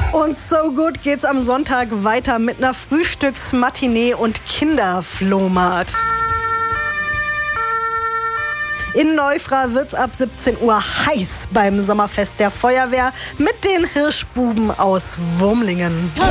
Und so gut geht's am Sonntag weiter mit einer Frühstücksmatinee und Kinderflohmarkt. In Neufra wird's ab 17 Uhr heiß beim Sommerfest der Feuerwehr mit den Hirschbuben aus Wurmlingen.